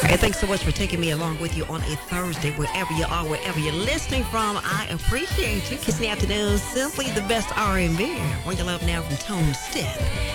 Hey, thanks so much for taking me along with you on a Thursday, wherever you are, wherever you're listening from. I appreciate you. Kiss in the afternoon, simply the best R&B. Where you love now from Tone Step.